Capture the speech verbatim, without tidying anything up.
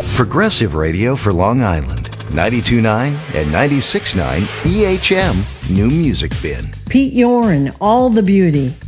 Progressive Radio for Long Island. ninety-two point nine and ninety-six point nine E H M New Music Bin. Pete Yor and All the Beauty.